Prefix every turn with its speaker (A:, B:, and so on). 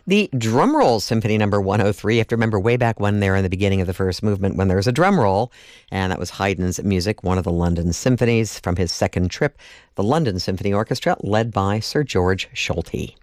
A: The drum roll Symphony number 103. You have to remember way back when there in the beginning of the first movement when there was a drum roll, and that was Haydn's music, one of the London symphonies from his second trip, the London Symphony Orchestra, led by Sir George Solti.